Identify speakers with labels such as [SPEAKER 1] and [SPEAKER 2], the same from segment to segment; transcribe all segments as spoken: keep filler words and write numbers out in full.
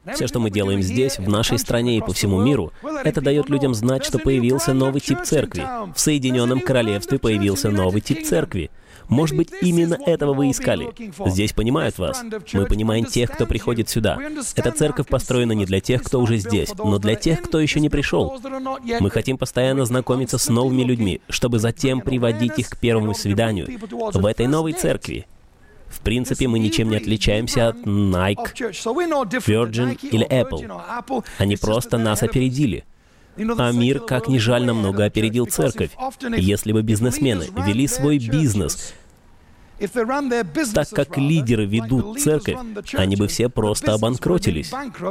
[SPEAKER 1] Все, что мы делаем здесь, в нашей стране и по всему миру, это дает людям знать, что появился новый тип церкви. В Соединенном Королевстве появился новый тип церкви. Может быть, именно этого вы искали. Здесь понимают вас. Мы понимаем тех, кто приходит сюда. Эта церковь построена не для тех, кто уже здесь, но для тех, кто еще не пришел. Мы хотим постоянно знакомиться с новыми людьми, чтобы затем приводить их к первому свиданию в этой новой церкви. В принципе, мы ничем не отличаемся от Nike, Virgin или Apple. Они просто нас опередили. А мир, как ни жаль, намного опередил церковь. Если бы бизнесмены вели свой бизнес так, как лидеры ведут церковь, они бы все просто обанкротились.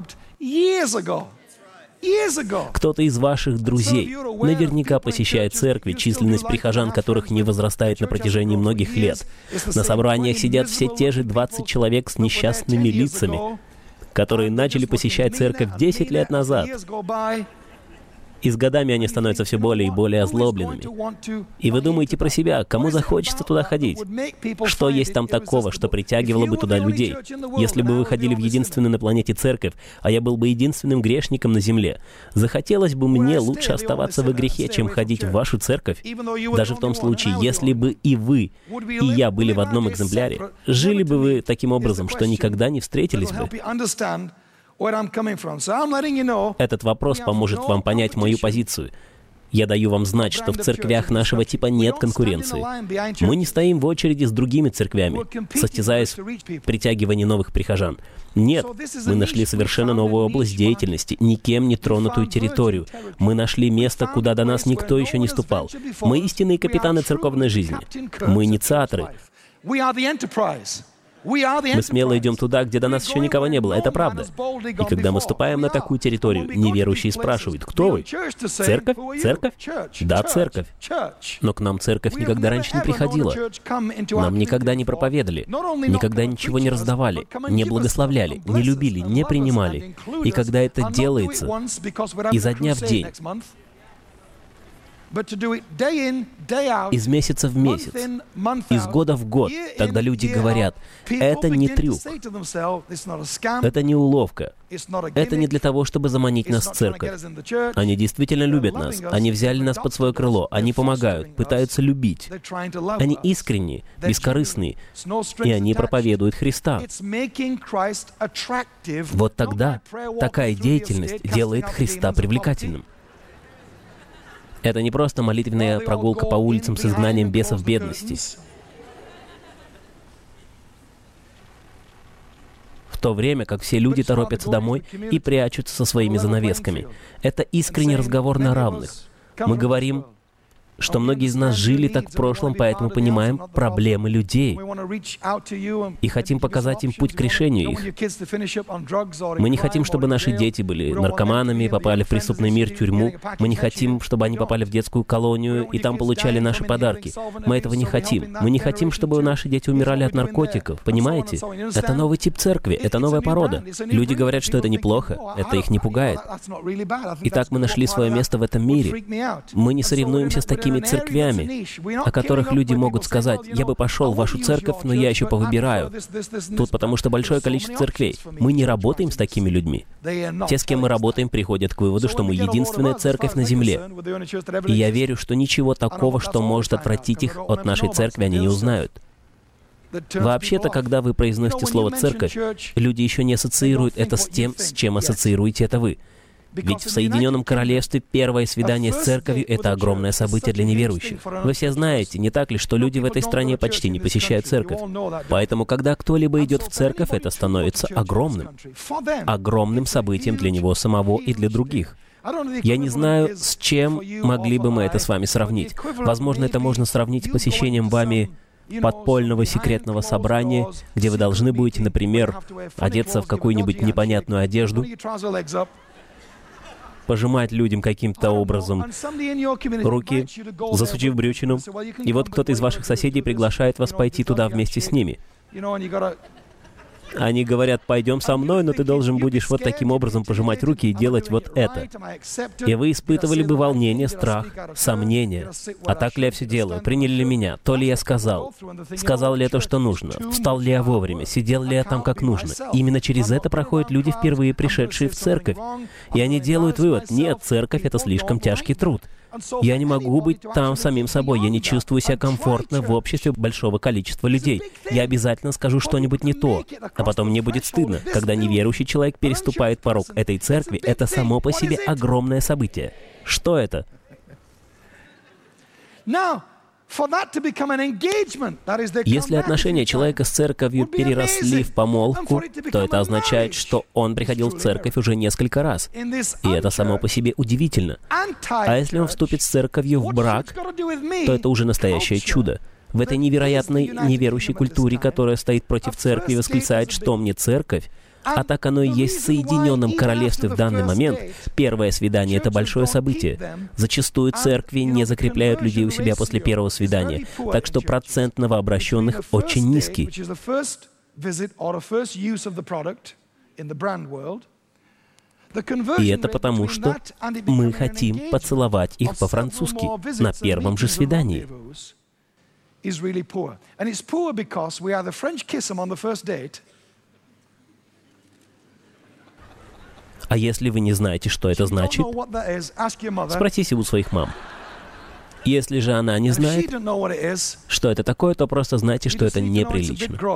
[SPEAKER 1] Кто-то из ваших друзей наверняка посещает церкви, численность прихожан которых не возрастает на протяжении многих лет. На собраниях сидят все те же двадцать человек с несчастными лицами, которые начали посещать церковь десять лет назад. И с годами они становятся все более и более озлобленными. И вы думаете про себя, кому захочется туда ходить? Что есть там такого, что притягивало бы туда людей? Если бы вы ходили в единственную на планете церковь, а я был бы единственным грешником на земле, захотелось бы мне лучше оставаться во грехе, чем ходить в вашу церковь? Даже в том случае, если бы и вы, и я были в одном экземпляре, жили бы вы таким образом, что никогда не встретились бы? Этот вопрос поможет вам понять мою позицию. Я даю вам знать, что в церквях нашего типа нет конкуренции. Мы не стоим в очереди с другими церквями, состязаясь в притягивании новых прихожан. Нет, мы нашли совершенно новую область деятельности, никем не тронутую территорию. Мы нашли место, куда до нас никто еще не ступал. Мы истинные капитаны церковной жизни. Мы инициаторы. Мы смело идем туда, где до нас еще никого не было. Это правда. И когда мы ступаем на такую территорию, неверующие спрашивают: кто вы? Церковь? Церковь? Да, церковь. Но к нам церковь никогда раньше не приходила. Нам никогда не проповедовали, никогда ничего не раздавали, не благословляли, не любили, не принимали. И когда это делается изо дня в день, из месяца в месяц, из года в год, тогда люди говорят: это не трюк, это не уловка, это не для того, чтобы заманить нас в церковь. Они действительно любят нас, они взяли нас под свое крыло, они помогают, пытаются любить. Они искренние, бескорыстные, и они проповедуют Христа. Вот тогда такая деятельность делает Христа привлекательным. Это не просто молитвенная прогулка по улицам с изгнанием бесов бедности. В то время как все люди торопятся домой и прячутся со своими занавесками. Это искренний разговор на равных. Мы говорим, что многие из нас жили так в прошлом, поэтому понимаем проблемы людей и хотим показать им путь к решению их. Мы не хотим, чтобы наши дети были наркоманами, попали в преступный мир, тюрьму. Мы не хотим, чтобы они попали в детскую колонию и там получали наши подарки. Мы этого не хотим. Мы не хотим, чтобы наши дети умирали от наркотиков. Понимаете? Это новый тип церкви, это новая порода. Люди говорят, что это неплохо, это их не пугает. Итак, мы нашли свое место в этом мире. Мы не соревнуемся с такими церквями, о которых люди могут сказать: я бы пошел в вашу церковь, но я еще повыбираю. Тут потому что большое количество церквей. Мы не работаем с такими людьми. Те, с кем мы работаем, приходят к выводу, что мы единственная церковь на земле. И я верю, что ничего такого, что может отвратить их от нашей церкви, они не узнают. Вообще-то, когда вы произносите слово «церковь», люди еще не ассоциируют это с тем, с чем ассоциируете это вы. Ведь в Соединенном Королевстве первое свидание с церковью — это огромное событие для неверующих. Вы все знаете, не так ли, что люди в этой стране почти не посещают церковь? Поэтому, когда кто-либо идет в церковь, это становится огромным. Огромным событием для него самого и для других. Я не знаю, с чем могли бы мы это с вами сравнить. Возможно, это можно сравнить с посещением вами подпольного секретного собрания, где вы должны будете, например, одеться в какую-нибудь непонятную одежду, пожимать людям каким-то образом руки, засучив брючину, и вот кто-то из ваших соседей приглашает вас пойти туда вместе с ними. Они говорят: пойдем со мной, но ты должен будешь вот таким образом пожимать руки и делать вот это. И вы испытывали бы волнение, страх, сомнение. А так ли я все делаю? Приняли ли меня? То ли я сказал? Сказал ли я то, что нужно? Встал ли я вовремя? Сидел ли я там, как нужно? Именно через это проходят люди, впервые пришедшие в церковь. И они делают вывод: нет, церковь — это слишком тяжкий труд. Я не могу быть там самим собой, я не чувствую себя комфортно в обществе большого количества людей. Я обязательно скажу что-нибудь не то, а потом мне будет стыдно. Когда неверующий человек переступает порог этой церкви, это само по себе огромное событие. Что это? Если отношения человека с церковью переросли в помолвку, то это означает, что он приходил в церковь уже несколько раз. И это само по себе удивительно. А если он вступит с церковью в брак, то это уже настоящее чудо. В этой невероятной неверующей культуре, которая стоит против церкви и восклицает, что мне церковь, а так оно и есть в Соединенном Королевстве в данный момент. Первое свидание — это большое событие. Зачастую церкви не закрепляют людей у себя после первого свидания, так что процент новообращенных очень низкий. И это потому, что мы хотим поцеловать их по-французски на первом же свидании. А если вы не знаете, что это значит, спросите у своих мам. Если же она не знает, что это такое, то просто знайте, что это неприлично.